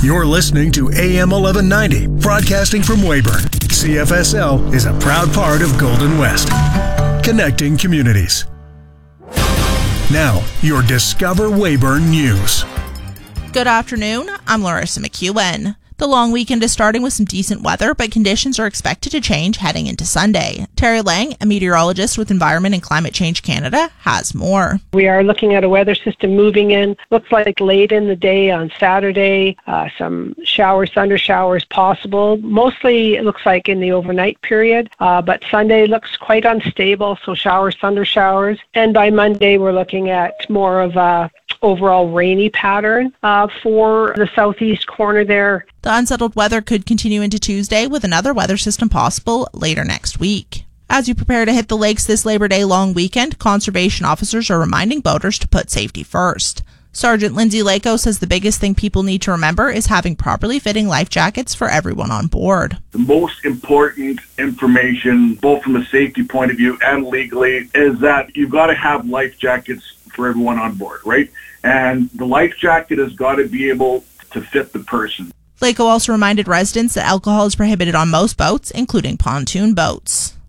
You're listening to AM 1190, broadcasting from Weyburn. CFSL is a proud part of Golden West, connecting communities. Now, your Discover Weyburn News. Good afternoon, I'm Larissa McEwen. The long weekend is starting with some decent weather, but conditions are expected to change heading into Sunday. Terry Lang, a meteorologist with Environment and Climate Change Canada, has more. We are looking at a weather system moving in. Looks like late in the day on Saturday, some showers, thunder showers possible. Mostly it looks like in the overnight period, but Sunday looks quite unstable, so showers, thunder showers. And by Monday, we're looking at more of a overall rainy pattern for the southeast corner there. The unsettled weather could continue into Tuesday with another weather system possible later next week. As you prepare to hit the lakes this Labor Day long weekend, conservation officers are reminding boaters to put safety first. Sergeant Lindsay Lako says the biggest thing people need to remember is having properly fitting life jackets for everyone on board. The most important information, both from a safety point of view and legally, is that you've got to have life jackets for everyone on board, right? And the life jacket has got to be able to fit the person. Lako also reminded residents that alcohol is prohibited on most boats, including pontoon boats.